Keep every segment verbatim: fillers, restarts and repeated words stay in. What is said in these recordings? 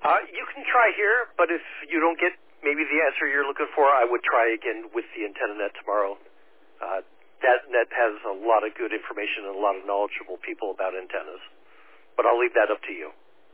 Uh, you can try here, but if you don't get maybe the answer you're looking for, I would try again with the AntennaNet tomorrow. Uh, that net has a lot of good information and a lot of knowledgeable people about antennas. But I'll leave that up to you.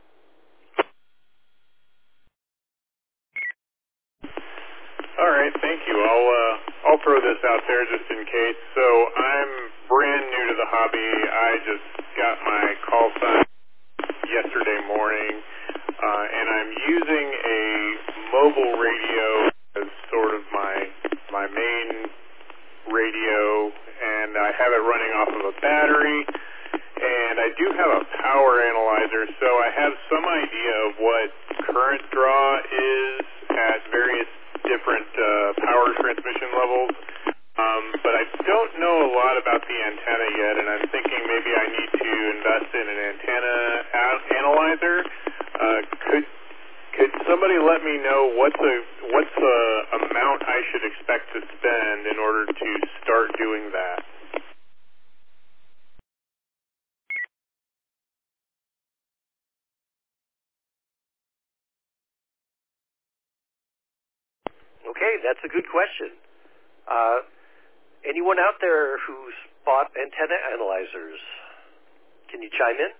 All right, thank you. I'll uh, I'll throw this out there just in case. So I'm brand new to the hobby. I just got my call sign yesterday morning, uh, and I'm using a mobile radio as sort of my my main radio, and I have it running off of a battery, and I do have a power analyzer, so I have some idea of what current draw is at various different uh, power transmission levels, um, but I don't know a lot about the antenna yet, and I'm thinking maybe I need to invest in an antenna a- analyzer. Uh, could could somebody let me know what's the what's the amount I should expect to spend in order to start doing that? Okay, that's a good question. Uh, anyone out there who's bought antenna analyzers? Can you chime in?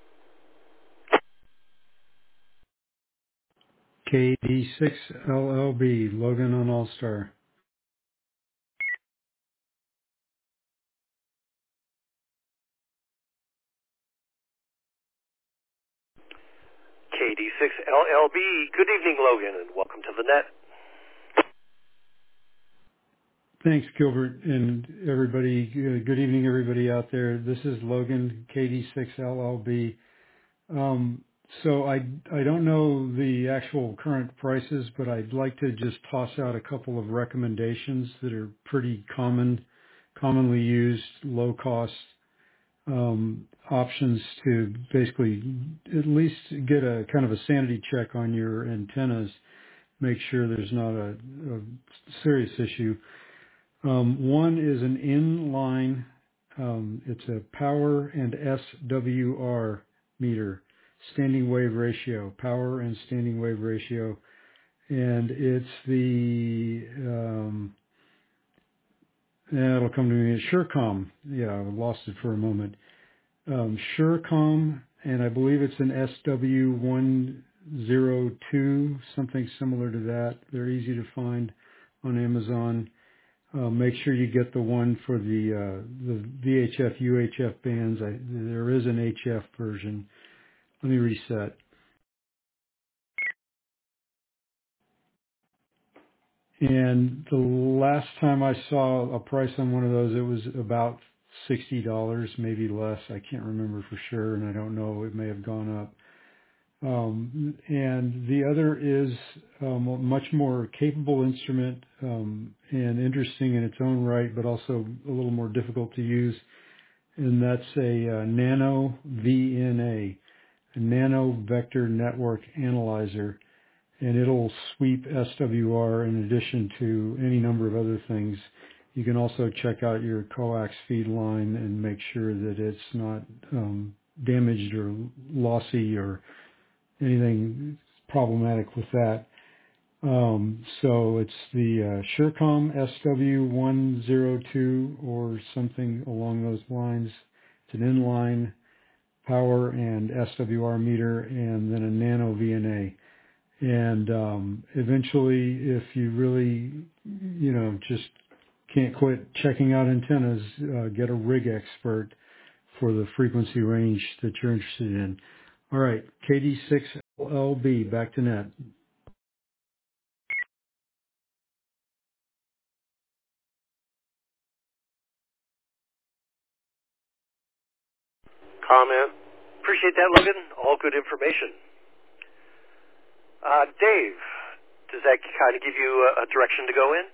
K D six L L B, Logan on All-Star. K D six L L B, good evening, Logan, and welcome to the net. Thanks, Gilbert, and everybody. Good evening, everybody out there. This is Logan, K D six L L B. Um, so I, I don't know the actual current prices, but I'd like to just toss out a couple of recommendations that are pretty common, commonly used, low-cost um, options to basically at least get a kind of a sanity check on your antennas, make sure there's not a, a serious issue. Um, one is an inline, um, it's a power and S W R meter, standing wave ratio, power and standing wave ratio. And it's the, um, yeah, it'll come to me, Surecom. Yeah, I lost it for a moment. Um, Surecom, and I believe it's an S W one oh two, something similar to that. They're easy to find on Amazon. Uh, make sure you get the one for the uh, the V H F, U H F bands. I, there is an H F version. Let me reset. And the last time I saw a price on one of those, it was about sixty dollars, maybe less. I can't remember for sure, and I don't know. It may have gone up. Um, and the other is um, a much more capable instrument um, and interesting in its own right, but also a little more difficult to use. And that's a uh, Nano V N A, a Nano Vector Network Analyzer. And it'll sweep S W R in addition to any number of other things. You can also check out your coax feed line and make sure that it's not um, damaged or lossy or anything problematic with that. Um, so it's the uh, Surecom S W one oh two or something along those lines. It's an inline power and S W R meter and then a nano V N A. And um, eventually, if you really, you know, just can't quit checking out antennas, uh, get a rig expert for the frequency range that you're interested in. All right, K D six L L B, back to net. Comment. Appreciate that, Logan. All good information. Uh, Dave, does that kind of give you a, a direction to go in?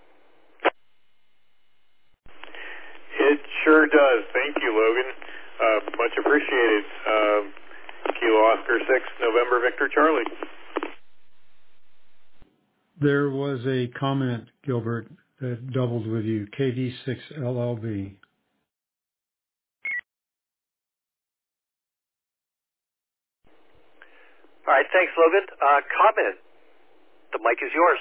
It sure does. Thank you, Logan. Uh, much appreciated. Uh, Kilo Oscar six, November Victor Charlie. There was a comment, Gilbert, that doubled with you, K D six L L B. All right, thanks, Logan. Uh, comment. The mic is yours.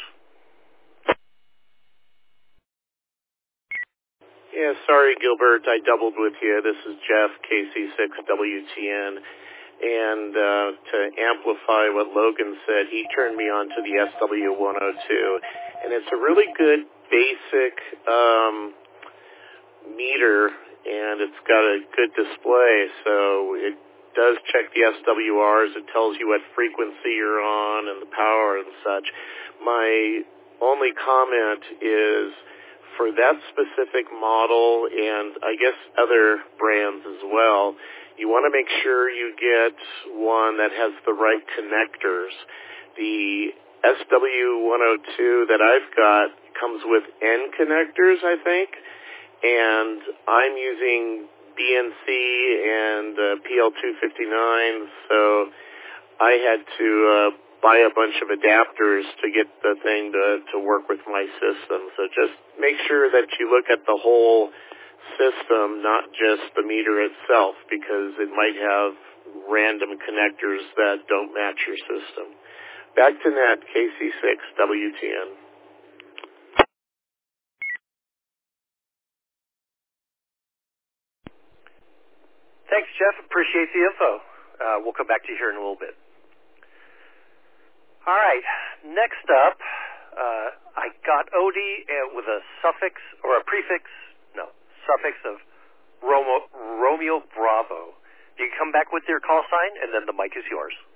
Yeah, sorry, Gilbert. I doubled with you. This is Jeff, K C six W T N. And uh, to amplify what Logan said, he turned me on to the S W one oh two. And it's a really good basic um, meter, and it's got a good display. So it does check the S W Rs. It tells you what frequency you're on and the power and such. My only comment is, for that specific model, and I guess other brands as well, you want to make sure you get one that has the right connectors. The S W one oh two that I've got comes with N connectors, I think, and I'm using B N C and uh, P L two fifty-nine, so I had to uh, buy a bunch of adapters to get the thing to, to work with my system. So just make sure that you look at the whole system, not just the meter itself, because it might have random connectors that don't match your system. Back to net, K C six W T N. Thanks, Jeff. Appreciate the info. Uh, we'll come back to you here in a little bit. All right. Next up, uh, I got Odie with a suffix or a prefix, no, suffix of Romo, Romeo Bravo. You can come back with your call sign, and then the mic is yours.